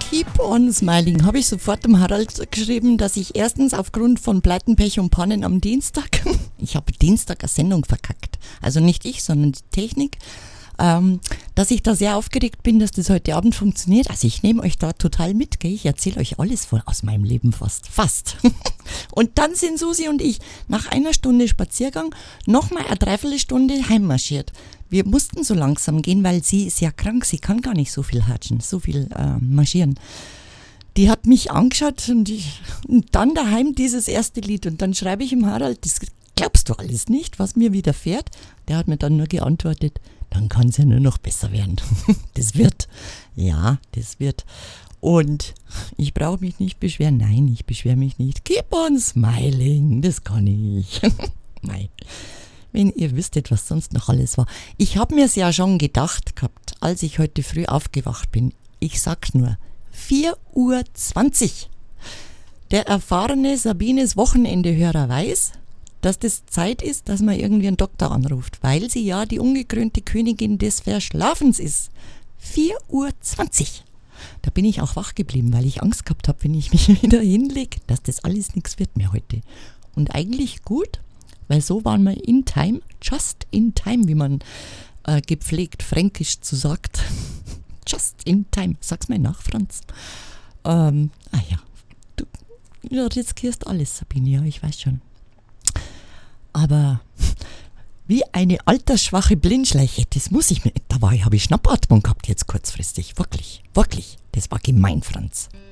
Keep on Smiling habe ich sofort dem Harald geschrieben, dass ich erstens aufgrund von Pleiten, Pech und Pannen am Dienstag, ich habe Dienstag eine Sendung verkackt, also nicht ich, sondern die Technik, dass ich da sehr aufgeregt bin, dass das heute Abend funktioniert. Also ich nehme euch da total mit, gell? Ich erzähle euch alles aus meinem Leben fast. Und dann sind Susi und ich nach einer Stunde Spaziergang nochmal eine Dreiviertelstunde heimmarschiert. Wir mussten so langsam gehen, weil sie ist ja krank, sie kann gar nicht so viel hatschen, so viel marschieren. Die hat mich angeschaut und dann daheim dieses erste Lied und dann schreibe ich ihm Harald, das glaubst du alles nicht, was mir widerfährt? Der hat mir dann nur geantwortet, dann kann es ja nur noch besser werden. Das wird. Ja, das wird. Und ich brauche mich nicht beschweren. Nein, ich beschwere mich nicht. Keep on smiling, das kann ich. Nein. Wenn ihr wüsstet, was sonst noch alles war. Ich habe mir es ja schon gedacht gehabt, als ich heute früh aufgewacht bin. Ich sag's nur, 4:20 Uhr. Der erfahrene Sabines Wochenendehörer weiß, dass das Zeit ist, dass man irgendwie einen Doktor anruft, weil sie ja die ungekrönte Königin des Verschlafens ist. 4:20 Uhr. Da bin ich auch wach geblieben, weil ich Angst gehabt habe, wenn ich mich wieder hinlege, dass das alles nichts wird mehr heute. Und eigentlich gut, weil so waren wir in time, just in time, wie man gepflegt fränkisch zu sagt. Just in time. Sag's mir nach, Franz. Du riskierst alles, Sabine, ja, ich weiß schon. Aber wie eine altersschwache Blindschleiche, das muss ich mir, habe ich Schnappatmung gehabt jetzt kurzfristig, wirklich, das war gemein, Franz.